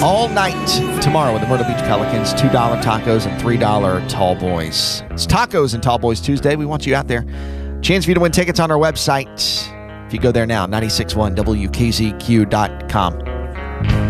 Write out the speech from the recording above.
all night tomorrow with the Myrtle Beach Pelicans. $2 tacos and $3 tall boys. It's Tacos and Tall Boys Tuesday. We want you out there. Chance for you to win tickets on our website. If you go there now, 961WKZQ.com.